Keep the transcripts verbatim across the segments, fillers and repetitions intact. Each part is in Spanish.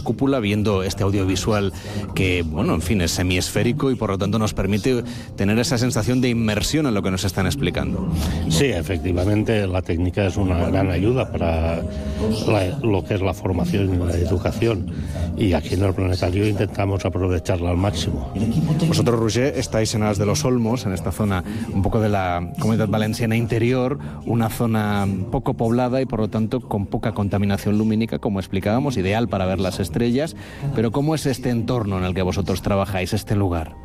cúpula viendo este audiovisual que, bueno, en fin, es semiesférico y por lo tanto nos permite tener esa sensación de inmersión en lo que nos están explicando. Sí, efectivamente, la técnica es una gran ayuda para la, lo que es la formación y la educación. Y aquí en el planetario intentamos aprovecharla al máximo. Vosotros, Roger, estáis en Aras de los Olmos, en esta zona un poco de la Comunidad Valenciana interior, una zona poco poblada y por lo tanto con poca contaminación lumínica, como explicábamos, ideal para ver las estrellas. Pero ¿cómo es este entorno en el que vosotros trabajáis, este lugar?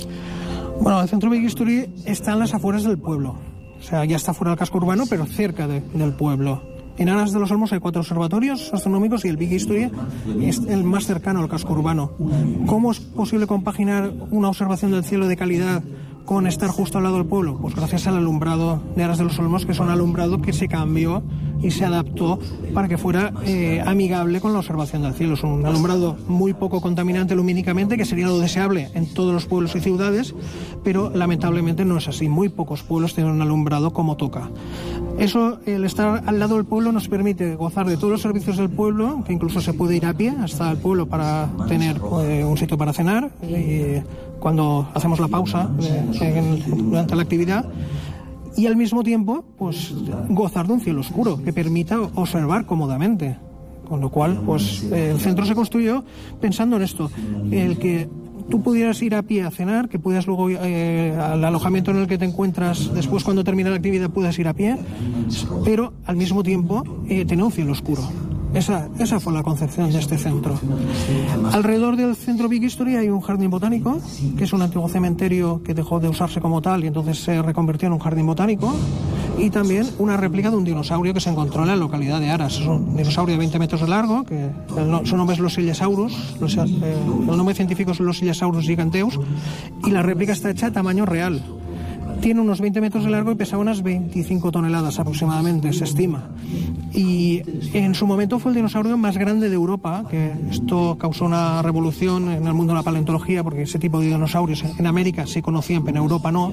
Bueno, el Centro Big History está en las afueras del pueblo. O sea, ya está fuera del casco urbano, pero cerca de, del pueblo. En Aras de los Olmos hay cuatro observatorios astronómicos y el Big History es el más cercano al casco urbano. ¿Cómo es posible compaginar una observación del cielo de calidad con estar justo al lado del pueblo? Pues gracias al alumbrado de Aras de los Olmos, que es un alumbrado que se cambió y se adaptó para que fuera eh, amigable con la observación del cielo. Es un alumbrado muy poco contaminante lumínicamente, que sería lo deseable en todos los pueblos y ciudades, pero lamentablemente no es así. Muy pocos pueblos tienen un alumbrado como toca. Eso, el estar al lado del pueblo, nos permite gozar de todos los servicios del pueblo, que incluso se puede ir a pie hasta el pueblo para tener eh, un sitio para cenar, eh, cuando hacemos la pausa eh, durante la actividad. Y al mismo tiempo, pues gozar de un cielo oscuro que permita observar cómodamente. Con lo cual, pues el centro se construyó pensando en esto, el que tú pudieras ir a pie a cenar, que pudieras luego eh, al alojamiento en el que te encuentras después cuando termine la actividad puedas ir a pie, pero al mismo tiempo eh, tener un cielo oscuro. Esa, esa fue la concepción de este centro. Alrededor del centro Big History hay un jardín botánico, que es un antiguo cementerio que dejó de usarse como tal y entonces se reconvirtió en un jardín botánico, y también una réplica de un dinosaurio que se encontró en la localidad de Aras. Es un dinosaurio de veinte metros de largo, que el, su nombre es Loscillosaurus, los, eh, el nombre científico es Loscillosaurus giganteus, y la réplica está hecha a tamaño real. Tiene unos veinte metros de largo y pesa unas veinticinco toneladas aproximadamente, se estima. Y en su momento fue el dinosaurio más grande de Europa, que esto causó una revolución en el mundo de la paleontología, porque ese tipo de dinosaurios en América se conocían, pero en Europa no.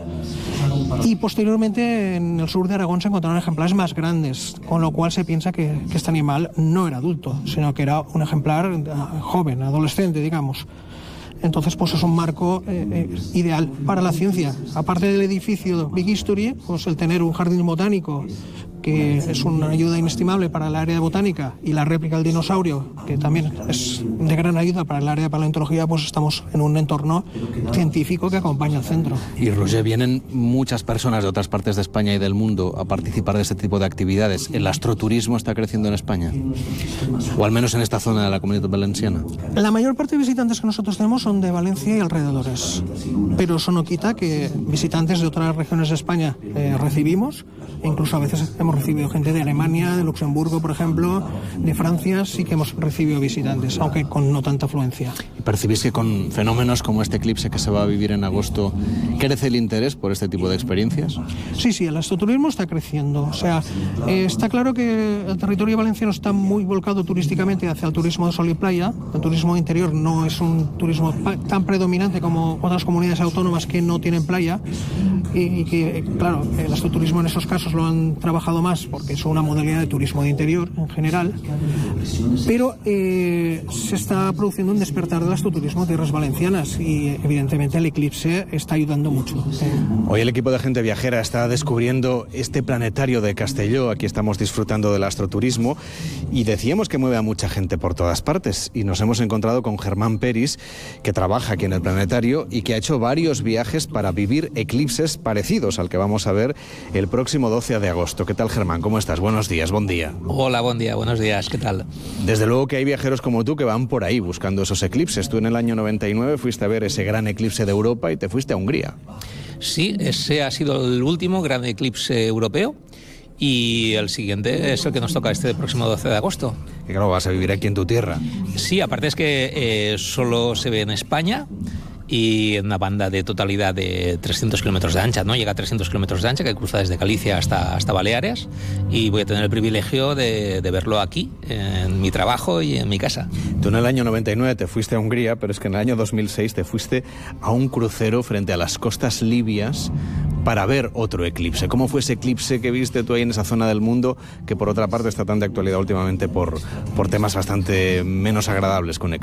Y posteriormente en el sur de Aragón se encontraron ejemplares más grandes, con lo cual se piensa que, que este animal no era adulto, sino que era un ejemplar joven, adolescente, digamos. Entonces, pues es un marco eh, eh, ideal para la ciencia. Aparte del edificio Big History, pues el tener un jardín botánico, que es una ayuda inestimable para el área de botánica, y la réplica del dinosaurio, que también es de gran ayuda para el área de paleontología, pues estamos en un entorno científico que acompaña al centro. Y Roger, vienen muchas personas de otras partes de España y del mundo a participar de este tipo de actividades. ¿El astroturismo está creciendo en España? O al menos en esta zona de la Comunidad Valenciana. La mayor parte de visitantes que nosotros tenemos son de Valencia y alrededores, pero eso no quita que visitantes de otras regiones de España eh, recibimos, e incluso a veces hemos recibido gente de Alemania, de Luxemburgo, por ejemplo, de Francia, sí que hemos recibido visitantes, aunque con no tanta afluencia. ¿Y percibís que con fenómenos como este eclipse que se va a vivir en agosto crece el interés por este tipo de experiencias? Sí, sí, el astroturismo está creciendo. O sea, eh, está claro que el territorio valenciano está muy volcado turísticamente hacia el turismo de sol y playa. El turismo interior no es un turismo tan predominante como otras comunidades autónomas que no tienen playa, y, y que, claro, el astroturismo en esos casos lo han trabajado más porque es una modalidad de turismo de interior en general, pero eh, se está produciendo un despertar del astroturismo en tierras valencianas y evidentemente el eclipse está ayudando mucho. Hoy el equipo de Gente Viajera está descubriendo este planetario de Castelló. Aquí estamos disfrutando del astroturismo y decíamos que mueve a mucha gente por todas partes, y nos hemos encontrado con Germán Peris, que trabaja aquí en el planetario y que ha hecho varios viajes para vivir eclipses parecidos al que vamos a ver el próximo doce de agosto. ¿Qué tal, Germán? ¿Cómo estás? Buenos días, buen día. Hola, buen día, buenos días, ¿qué tal? Desde luego que hay viajeros como tú que van por ahí buscando esos eclipses. Tú en el año noventa y nueve fuiste a ver ese gran eclipse de Europa y te fuiste a Hungría. Sí, ese ha sido el último gran eclipse europeo. Y el siguiente es el que nos toca este próximo doce de agosto. Y claro, vas a vivir aquí en tu tierra. Sí, aparte es que eh, solo se ve en España y en una banda de totalidad de trescientos kilómetros de ancha, ¿no? Llega a trescientos kilómetros de ancha, que cruza desde Galicia hasta, hasta Baleares, y voy a tener el privilegio de, de verlo aquí, en mi trabajo y en mi casa. Tú en el año noventa y nueve te fuiste a Hungría, pero es que en el año dos mil seis te fuiste a un crucero frente a las costas libias para ver otro eclipse. ¿Cómo fue ese eclipse que viste tú ahí en esa zona del mundo, que por otra parte está tan de actualidad últimamente por, por temas bastante menos agradables con